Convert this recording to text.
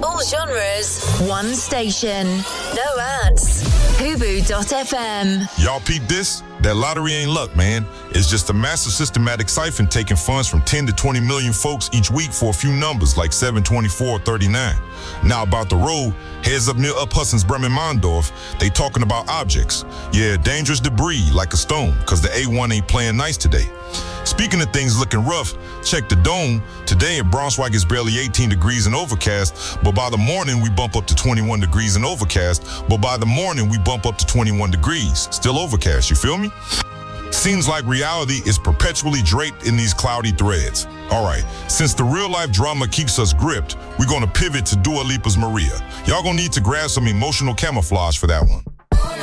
All genres, one station. No ads. Hubu.fm. Y'all peep this? That lottery ain't luck, man. It's just a massive systematic siphon taking funds from 10 to 20 million folks each week for a few numbers like 7, 24, 39. Now about the road, heads up near Up Hudson's Bremen Mondorf, they talking about objects. Yeah, dangerous debris like a stone, cause the A1 ain't playing nice today. Speaking of things looking rough, check the dome. Today in Braunschweig it's barely 18 degrees and overcast, but by the morning we bump up to 21 degrees and overcast, but by the morning we bump up to 21 degrees. Still overcast, you feel me? Seems like reality is perpetually draped in these cloudy threads. All right, since the real-life drama keeps us gripped, we're gonna pivot to Dua Lipa's Maria. Y'all gonna need to grab some emotional camouflage for that one.